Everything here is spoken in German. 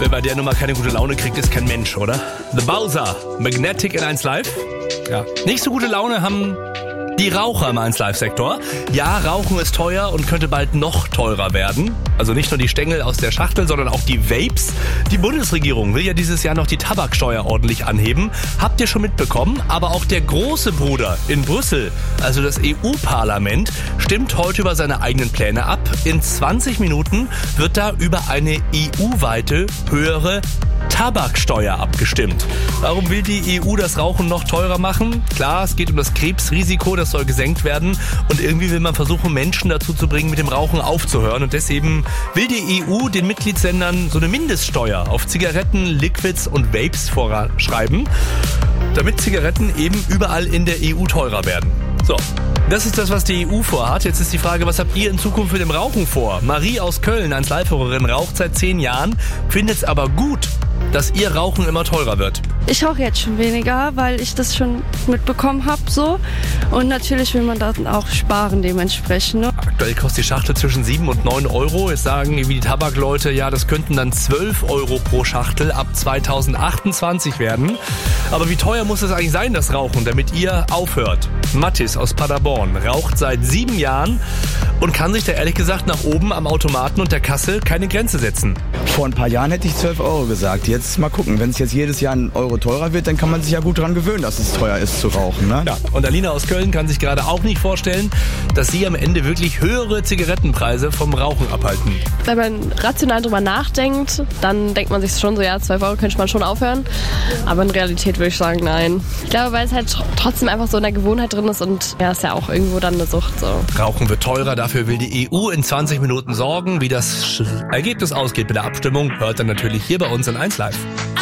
Wer bei der Nummer keine gute Laune kriegt, ist kein Mensch, oder? The Bowser, Magnetic in 1 Live. Ja. Nicht so gute Laune haben die Raucher im 1 Live-Sektor. Ja, Rauchen ist teuer und könnte bald noch teurer werden. Also nicht nur die Stängel aus der Schachtel, sondern auch die Vapes. Die Bundesregierung will ja dieses Jahr noch die Tabaksteuer ordentlich anheben. Habt ihr schon mitbekommen? Aber auch der große Bruder in Brüssel, also das EU-Parlament, stimmt heute über seine eigenen Pläne ab. In 20 Minuten wird da über eine EU-weite höhere Tabaksteuer abgestimmt. Warum will die EU das Rauchen noch teurer machen? Klar, es geht um das Krebsrisiko, das soll gesenkt werden. Und irgendwie will man versuchen, Menschen dazu zu bringen, mit dem Rauchen aufzuhören. Und deswegen will die EU den Mitgliedsländern so eine Mindeststeuer auf Zigaretten, Liquids und Vapes vorschreiben, damit Zigaretten eben überall in der EU teurer werden. So, das ist das, was die EU vorhat. Jetzt ist die Frage, was habt ihr in Zukunft mit dem Rauchen vor? Marie aus Köln, 1 Live-Hörerin, raucht seit 10 Jahren, findet es aber gut, dass ihr Rauchen immer teurer wird. Ich rauche jetzt schon weniger, weil ich das schon mitbekommen habe so. Und natürlich will man dann auch sparen dementsprechend. Ne? Aktuell kostet die Schachtel zwischen 7 und 9 Euro. Jetzt sagen irgendwie die Tabakleute, ja, das könnten dann 12 Euro pro Schachtel ab 2028 werden. Aber wie teuer muss es eigentlich sein, das Rauchen, damit ihr aufhört? Mattis aus Paderborn raucht seit 7 Jahren und kann sich da ehrlich gesagt nach oben am Automaten und der Kasse keine Grenze setzen. Vor ein paar Jahren hätte ich 12 Euro gesagt. Jetzt mal gucken, wenn es jetzt jedes Jahr 1 Euro teurer wird, dann kann man sich ja gut dran gewöhnen, dass es teuer ist zu rauchen. Ne? Ja, und Alina aus Köln kann sich gerade auch nicht vorstellen, dass sie am Ende wirklich höhere Zigarettenpreise vom Rauchen abhalten. Wenn man rational drüber nachdenkt, dann denkt man sich schon so, ja, 12 Euro könnte man schon aufhören. Aber in Realität würde ich sagen, nein. Ich glaube, weil es halt trotzdem einfach so in der Gewohnheit drin ist und ja, ist ja auch irgendwo dann eine Sucht. So. Rauchen wird teurer, dafür will die EU in 20 Minuten sorgen. Wie das Ergebnis ausgeht mit der Abstimmung, hört ihr natürlich hier bei uns in 1 Live.